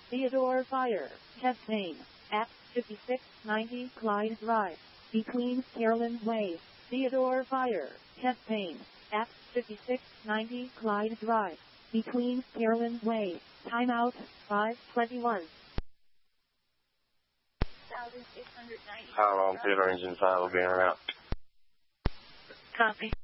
Theodore Fire, Chesname, at 5690 Clyde Drive, between Carolyn Way. Theodore Fire, Chesname, at 5690 Clyde Drive, between Carolyn Way. Timeout, 5:21. How long Theodore Engine 5 will be en route? Copy.